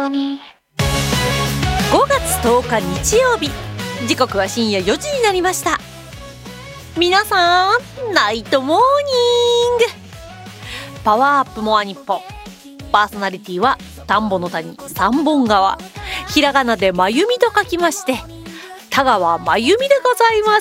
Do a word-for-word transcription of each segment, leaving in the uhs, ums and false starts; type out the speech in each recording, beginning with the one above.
ごがつとおか日曜日、時刻は深夜よじになりました。皆さん、ナイトモーニング。パワーアップモアニッポン。パーソナリティは田んぼの谷三本川、ひらがなでまゆみと書きまして田川まゆみでございます。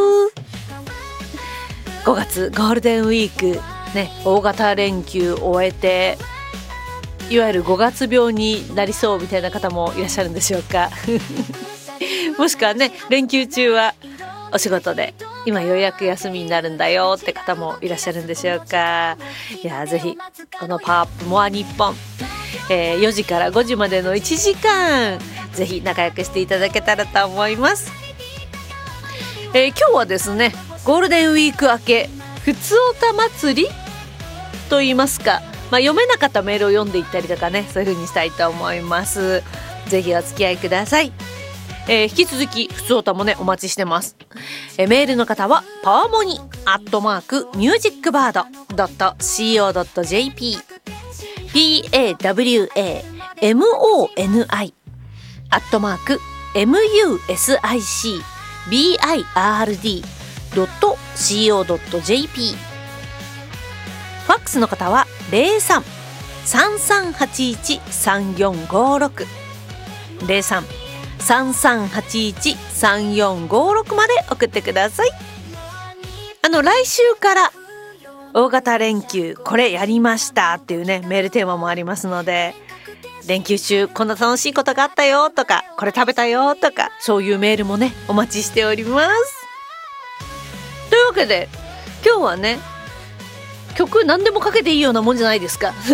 ごがつゴールデンウィークね、大型連休終えて、いわゆるごがつ病になりそうみたいな方もいらっしゃるんでしょうかもしくはね、連休中はお仕事で今ようやく休みになるんだよって方もいらっしゃるんでしょうか。いや、ぜひこのパワーアップモアニッポン、えー、よじからごじまでのいちじかん、ぜひ仲良くしていただけたらと思います。えー、今日はですね、ゴールデンウィーク明けふつおた祭りと言いますか、まあ、読めなかったメールを読んでいったりとかね、そういう風にしたいと思います。ぜひお付き合いください。えー、引き続きふつおたもね、お待ちしてます。えー、メールの方はパワモニアットマークミュージックバードドット シーオードットジェーピー パワモニアットマーク ミュージックバードドット シーオードットジェーピー。 ファックスの方はゼロさん さんさんはちいち さんよんごろく ゼロさん さんさんはちいち さんよんごろくまで送ってください。あの来週から大型連休これやりましたっていうね、メールテーマもありますので、連休中こんな楽しいことがあったよとか、これ食べたよとか、そういうメールもね、お待ちしております。というわけで今日はね、曲何でもかけていいようなもんじゃないですか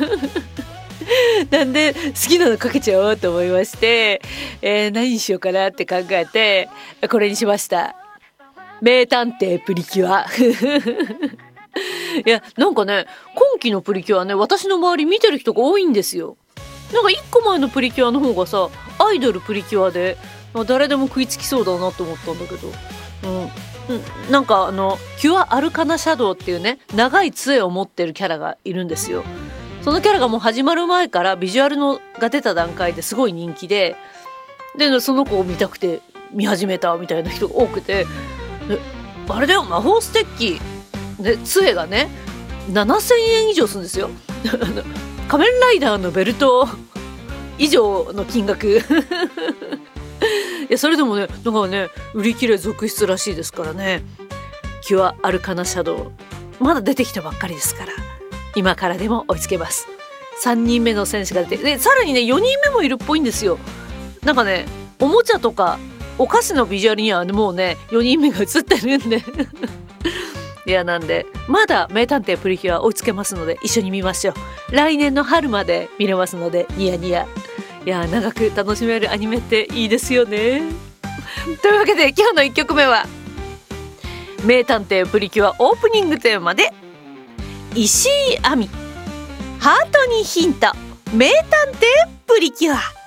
なんで好きなのかけちゃおうと思いまして、えー、何にしようかなって考えてこれにしました。名探偵プリキュアいや、なんかね、今期のプリキュアね、私の周り見てる人が多いんですよ。なんかいっこまえのプリキュアの方がさ、アイドルプリキュアで誰でも食いつきそうだなと思ったんだけど、うんなんかあのキュアアルカナシャドウっていうね、長い杖を持ってるキャラがいるんですよ。そのキャラがもう始まる前からビジュアルのが出た段階ですごい人気で、でその子を見たくて見始めたみたいな人が多くて、あれだよ、魔法ステッキで杖がねななせんえん以上するんですよ仮面ライダーのベルト以上の金額いや、それでもね、なんかね、売り切れ続出らしいですからね。キュアアルカナシャドウまだ出てきたばっかりですから、今からでも追いつけます。さんにんめの戦士が出て、でさらにねよにんめもいるっぽいんですよ。なんかね、おもちゃとかお菓子のビジュアルにはもうねよにんめが映ってるんでいや、なんでまだ名探偵プリキュア追いつけますので、一緒に見ましょう。来年の春まで見れますので、ニヤニヤ。いや、長く楽しめるアニメっていいですよねというわけで今日のいっきょくめは名探偵プリキュアオープニングテーマで石井亜美、ハートにヒント、名探偵プリキュア。